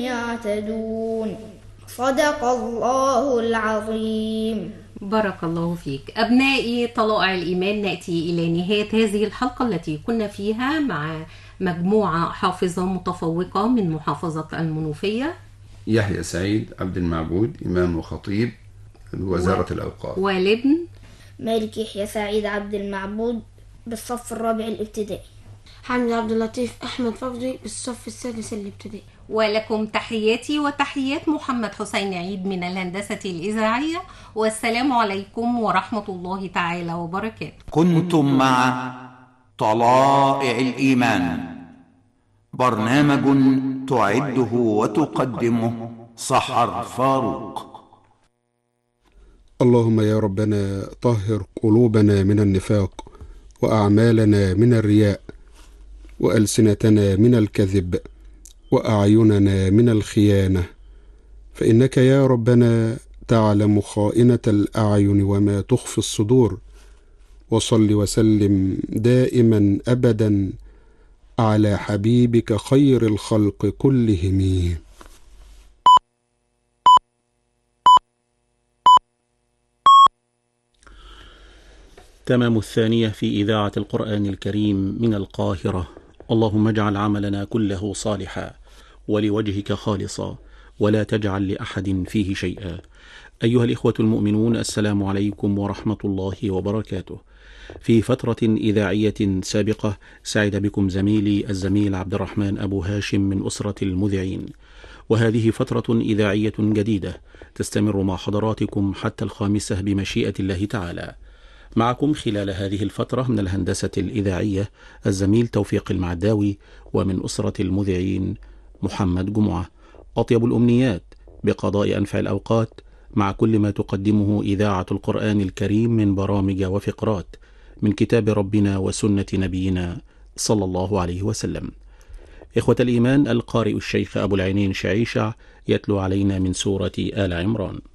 يعتدون. صدق الله العظيم. بارك الله فيك. أبنائي طلائع الإيمان، نأتي إلى نهاية هذه الحلقة التي كنا فيها مع مجموعة حافظة متفوقة من محافظة المنوفية. يحيى سعيد عبد المعبود، إمام وخطيب وزارة الأوقاف. والابن مالك يحيى سعيد عبد المعبود بالصف الرابع الابتدائي. حمد عبد اللطيف أحمد فوزي بالصف السادس الابتدائي. ولكم تحياتي وتحيات محمد حسين عيد من الهندسة الإذاعية، والسلام عليكم ورحمة الله تعالى وبركاته. كنتم مع طلائع الإيمان، برنامج تعده وتقدمه سحر فاروق. اللهم يا ربنا طهر قلوبنا من النفاق، وأعمالنا من الرياء، وألسنتنا من الكذب، وأعيننا من الخيانة، فإنك يا ربنا تعلم خائنة الأعين وما تخفي الصدور. وصل وسلم دائما أبدا على حبيبك خير الخلق كلهم. تمام الثانية في إذاعة القرآن الكريم من القاهرة. اللهم اجعل عملنا كله صالحا ولوجهك خالصا، ولا تجعل لأحد فيه شيئا. أيها الإخوة المؤمنون، السلام عليكم ورحمة الله وبركاته. في فترة إذاعية سابقة سعد بكم زميلي الزميل عبد الرحمن أبو هاشم من أسرة المذيعين، وهذه فترة إذاعية جديدة تستمر مع حضراتكم حتى 5 بمشيئة الله تعالى. معكم خلال هذه الفترة من الهندسة الإذاعية الزميل توفيق المعداوي، ومن أسرة المذيعين محمد جمعة. أطيب الأمنيات بقضاء أنفع الأوقات مع كل ما تقدمه إذاعة القرآن الكريم من برامج وفقرات من كتاب ربنا وسنة نبينا صلى الله عليه وسلم. إخوة الإيمان، القارئ الشيخ أبو العينين شعيشع يتلو علينا من سورة آل عمران.